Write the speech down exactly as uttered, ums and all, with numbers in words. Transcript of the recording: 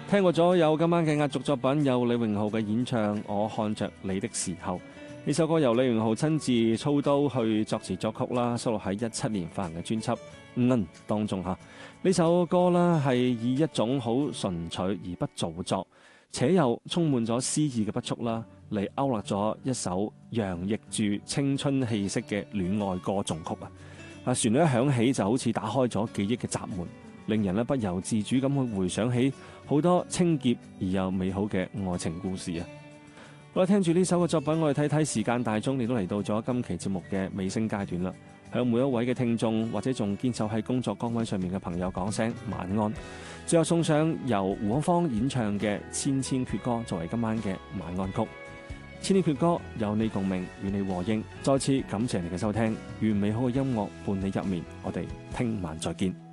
聽過咗有今晚嘅壓軸作品，有李榮浩嘅演唱《我看着你的時候》。呢首歌由李榮浩親自操刀去作詞作曲啦，收錄喺一七年發行嘅專輯《嗯》當中嚇。呢首歌啦係以一種好純粹而不造作，且又充滿咗詩意嘅筆觸啦，嚟勾勒咗一首洋溢住青春氣息嘅戀愛歌頌曲啊！啊，旋律一響起就好似打開咗記憶嘅閘門，令人咧不由自主咁去回想起好多清潔而又美好嘅愛情故事啊！好啦，聽住呢首嘅作品，我哋睇睇時間大鐘，亦都嚟到咗今期節目嘅尾聲階段啦。向每一位嘅聽眾或者仲堅守喺工作崗位上面嘅朋友講聲晚安。最後送上由胡可芳演唱嘅《千千闕歌》作為今晚嘅晚安曲。千千闕歌有你共鳴，與你和應。再次感謝你嘅收聽，願美好嘅音樂伴你入眠。我哋聽晚再見。